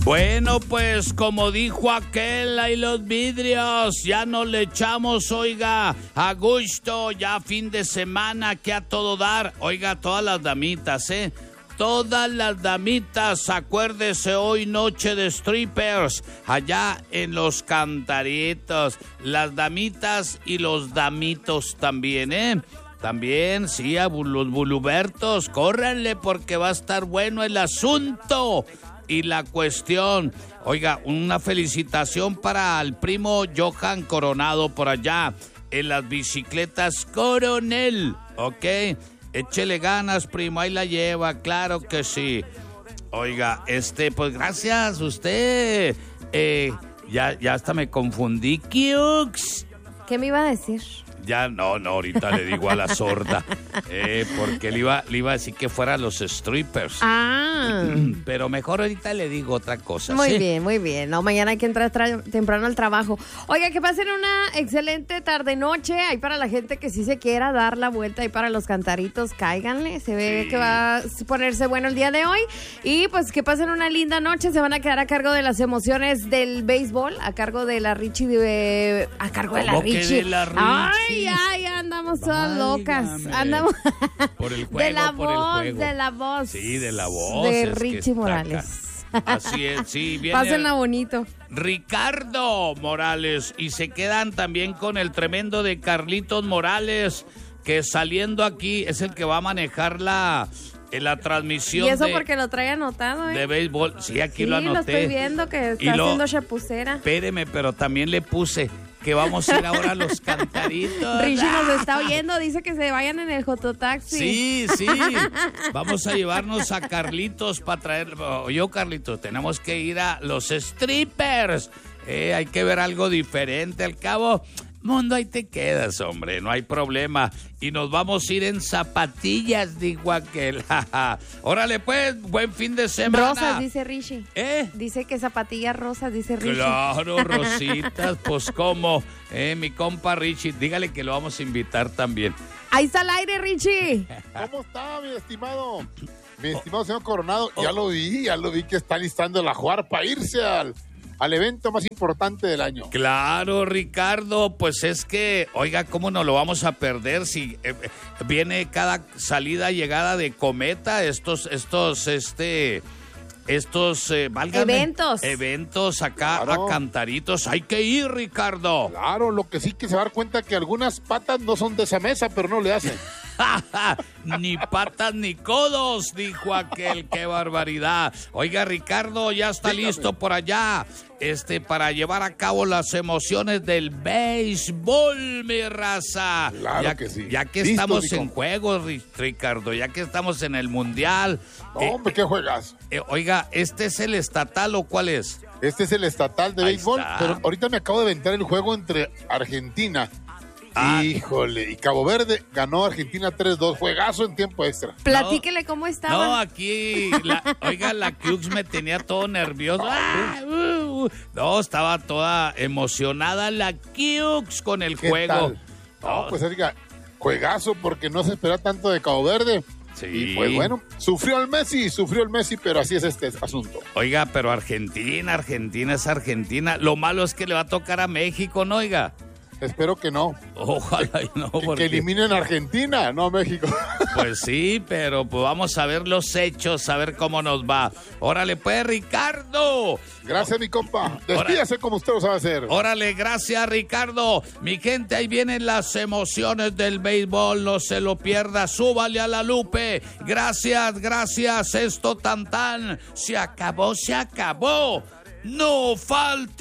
Bueno, pues como dijo aquel, ahí los vidrios, ya no le echamos, oiga, a gusto, ya fin de semana, que a todo dar. Oiga, todas las damitas, todas las damitas, acuérdese, hoy noche de strippers, allá en Los Cantaritos, las damitas y los damitos también, También, sí, a los bulubertos, córranle porque va a estar bueno el asunto. Y la cuestión, oiga, una felicitación para el primo Johan Coronado por allá en las bicicletas Coronel, ¿ok? Échele ganas, primo, ahí la lleva, claro que sí. Oiga, pues gracias, usted, ya hasta me confundí, Kiux. ¿Qué me iba a decir? Ya, no, ahorita le digo a la sorda, porque le iba a decir que fuera los strippers. Pero mejor ahorita le digo otra cosa. Muy bien, muy bien. No, mañana hay que entrar temprano al trabajo. Oiga, que pasen una excelente tarde-noche. Ahí para la gente que sí se quiera dar la vuelta, y para los cantaritos, cáiganle. Se ve que va a ponerse bueno el día de hoy. Y pues que pasen una linda noche. Se van a quedar a cargo de las emociones del béisbol, a cargo de la Richie, a cargo de la Richie. Ay, andamos todas locas. Andamos por el juego, de la voz. Sí, de la voz. De Richie Morales. Así es, sí. Pásenla bonito. Ricardo Morales. Y se quedan también con el tremendo de Carlitos Morales, que saliendo aquí es el que va a manejar la transmisión. Y eso porque lo trae anotado, de béisbol. Sí, aquí lo anoté. Lo estoy viendo que está haciendo chapucera. Espéreme, pero también le puse que vamos a ir ahora a Los Cantaritos. Richie nos está oyendo, dice que se vayan en el Jototaxi. Sí. Vamos a llevarnos a Carlitos para traer. Yo, Carlitos, tenemos que ir a los strippers. Hay que ver algo diferente. Al cabo, mundo, ahí te quedas, hombre, no hay problema. Y nos vamos a ir en zapatillas, dijo aquel. Órale, pues, buen fin de semana. Rosas, dice Richie. Dice que zapatillas rosas, dice Richie. Claro, rositas, pues cómo. Mi compa Richie, dígale que lo vamos a invitar también. Ahí está el aire, Richie. ¿Cómo está, mi estimado? Mi estimado señor Coronado, ya lo vi que está listando la jugar para irse al evento más importante del año. Claro, Ricardo, pues es que, oiga, ¿cómo no lo vamos a perder si viene cada salida, llegada de cometa, estos eventos acá, claro, a Cantaritos? Hay que ir, Ricardo. Claro, lo que sí que se va a dar cuenta que algunas patas no son de esa mesa, pero no le hacen. Ni patas ni codos, dijo aquel. ¡Qué barbaridad! Oiga, Ricardo, ya está listo por allá para llevar a cabo las emociones del béisbol, mi raza. Claro que sí. Ya que listo, estamos en juego, Ricardo, ya que estamos en el Mundial. Hombre, ¿qué juegas? Oiga, ¿este es el estatal o cuál es? Este es el estatal de béisbol, pero ahorita me acabo de aventar el juego entre Argentina. Híjole, y Cabo Verde ganó Argentina 3-2, juegazo en tiempo extra. Platíquele cómo estaba. No, aquí, la Cux me tenía todo nervioso. No, estaba toda emocionada la Cux con el juego. Tal? No, pues oiga, juegazo porque no se espera tanto de Cabo Verde. Sí. Y pues bueno, sufrió el Messi, pero así es este asunto. Oiga, pero Argentina es Argentina. Lo malo es que le va a tocar a México, ¿no, oiga? Espero que no. Ojalá y no. Que eliminen a Argentina, no a México. Pues sí, pero pues vamos a ver los hechos, a ver cómo nos va. Órale, pues, Ricardo. Gracias, mi compa. Despídase como usted lo sabe hacer. Órale, gracias, Ricardo. Mi gente, ahí vienen las emociones del béisbol. No se lo pierda. Súbale a la Lupe. Gracias. Esto tan. Se acabó. No falta.